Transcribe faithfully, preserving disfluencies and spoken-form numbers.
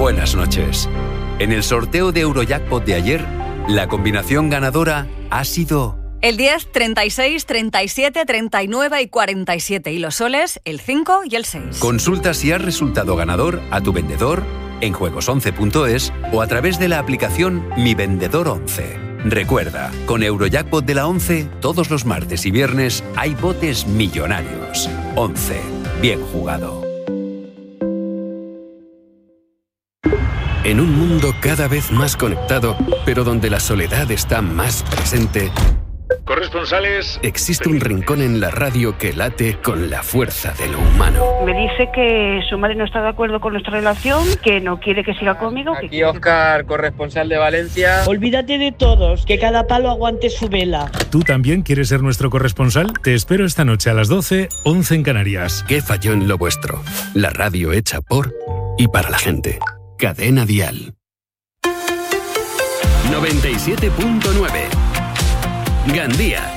Buenas noches. En el sorteo de Eurojackpot de ayer, la combinación ganadora ha sido... El diez, treinta y seis, treinta y siete, treinta y nueve y cuarenta y siete. Y los soles, el cinco y el seis. Consulta si has resultado ganador a tu vendedor en juegos once punto es o a través de la aplicación Mi Vendedor once. Recuerda, con Eurojackpot de la once, todos los martes y viernes hay botes millonarios. once. Bien jugado. En un mundo cada vez más conectado, pero donde la soledad está más presente... Corresponsales... Existe un rincón en la radio que late con la fuerza de lo humano. Me dice que su madre no está de acuerdo con nuestra relación, que no quiere que siga conmigo. Aquí Óscar, corresponsal de Valencia. Olvídate de todos, que cada palo aguante su vela. ¿Tú también quieres ser nuestro corresponsal? Te espero esta noche a las doce, once en Canarias. ¿Qué falló en lo vuestro? La radio hecha por y para la gente. Cadena Dial. noventa y siete punto nueve. Gandía.